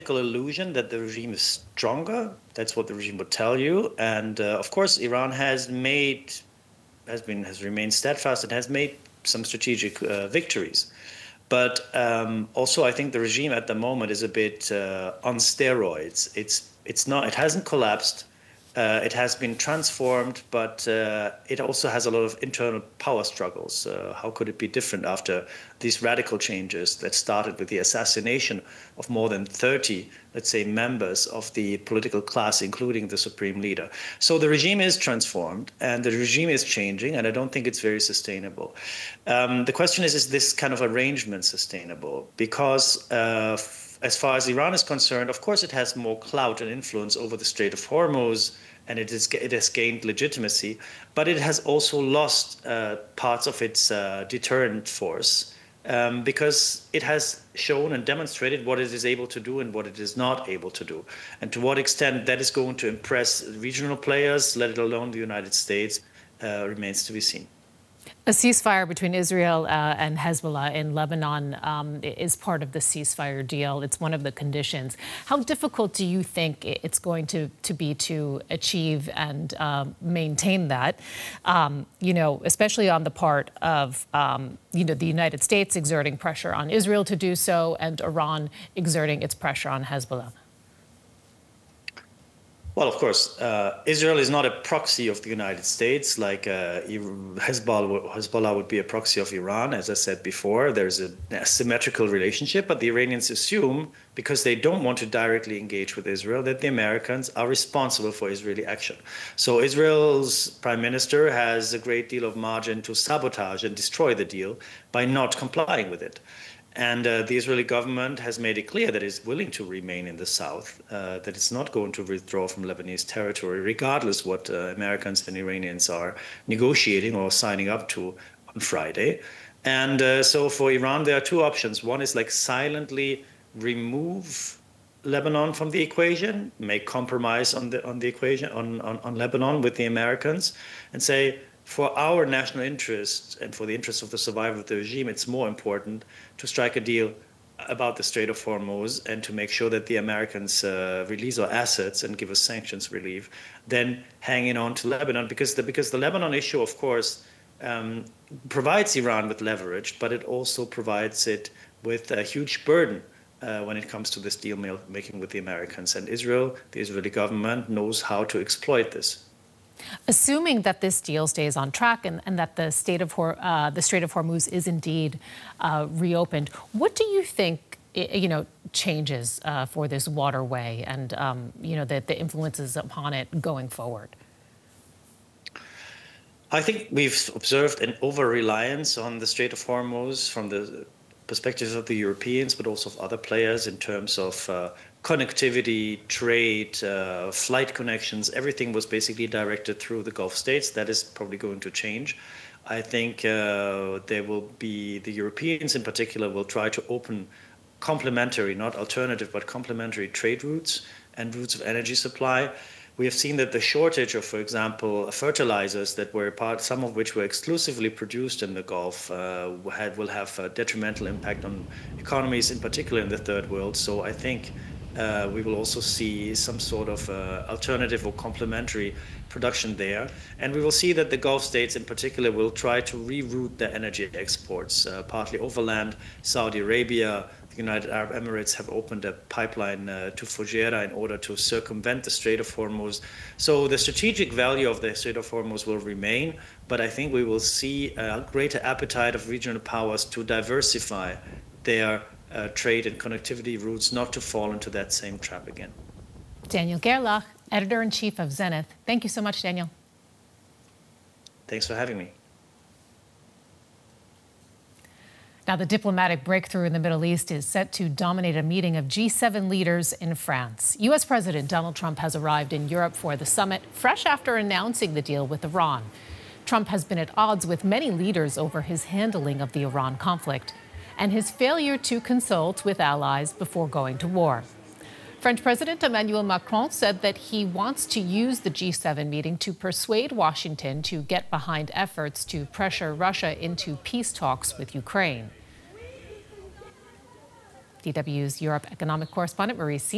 illusion that the regime is stronger. That's what the regime would tell you. And of course, Iran has remained steadfast and has made some strategic victories. But also, I think the regime at the moment is a bit on steroids. It hasn't collapsed. It has been transformed, but it also has a lot of internal power struggles. How could it be different after these radical changes that started with the assassination of more than 30, let's say, members of the political class, including the supreme leader? So the regime is transformed and the regime is changing, and I don't think it's very sustainable. The question is this kind of arrangement sustainable? Because as far as Iran is concerned, of course, it has more clout and influence over the Strait of Hormuz, and it has gained legitimacy, but it has also lost parts of its deterrent force because it has shown and demonstrated what it is able to do and what it is not able to do. And to what extent that is going to impress regional players, let alone the United States, remains to be seen. A ceasefire between Israel and Hezbollah in Lebanon is part of the ceasefire deal. It's one of the conditions. How difficult do you think it's going to be to achieve and maintain that, especially on the part of, the United States exerting pressure on Israel to do so and Iran exerting its pressure on Hezbollah? Well, of course, Israel is not a proxy of the United States, like Hezbollah would be a proxy of Iran. As I said before, there's a symmetrical relationship, but the Iranians assume, because they don't want to directly engage with Israel, that the Americans are responsible for Israeli action. So Israel's prime minister has a great deal of margin to sabotage and destroy the deal by not complying with it. And the Israeli government has made it clear that it's willing to remain in the south, that it's not going to withdraw from Lebanese territory, regardless what Americans and Iranians are negotiating or signing up to on Friday. And so for Iran, there are two options. One is like silently remove Lebanon from the equation, make compromise on the equation on Lebanon with the Americans, and say, for our national interests and for the interests of the survival of the regime, it's more important to strike a deal about the Strait of Hormuz and to make sure that the Americans release our assets and give us sanctions relief than hanging on to Lebanon, because the Lebanon issue, of course, provides Iran with leverage, but it also provides it with a huge burden when it comes to this deal making with the Americans. And Israel, the Israeli government, knows how to exploit this. Assuming that this deal stays on track and that the Strait of Hormuz is indeed reopened, what do you think, changes for this waterway and, the influences upon it going forward? I think we've observed an over-reliance on the Strait of Hormuz from the perspectives of the Europeans, but also of other players in terms of connectivity, trade, flight connections. Everything was basically directed through the Gulf states. That is probably going to change. I think there will be, the Europeans in particular will try to open complementary, not alternative, but complementary trade routes and routes of energy supply. We have seen that the shortage of, for example, fertilizers that were some of which were exclusively produced in the Gulf will have a detrimental impact on economies, in particular in the third world. So I think we will also see some sort of alternative or complementary production there. And we will see that the Gulf states in particular will try to reroute their energy exports, partly overland. Saudi Arabia, the United Arab Emirates have opened a pipeline to Fujairah in order to circumvent the Strait of Hormuz. So the strategic value of the Strait of Hormuz will remain, but I think we will see a greater appetite of regional powers to diversify their trade and connectivity routes, not to fall into that same trap again. Daniel Gerlach, Editor-in-Chief of Zenith. Thank you so much, Daniel. Thanks for having me. Now, the diplomatic breakthrough in the Middle East is set to dominate a meeting of G7 leaders in France. U.S. President Donald Trump has arrived in Europe for the summit, fresh after announcing the deal with Iran. Trump has been at odds with many leaders over his handling of the Iran conflict and his failure to consult with allies before going to war. French President Emmanuel Macron said that he wants to use the G7 meeting to persuade Washington to get behind efforts to pressure Russia into peace talks with Ukraine. DW's Europe economic correspondent Marie C.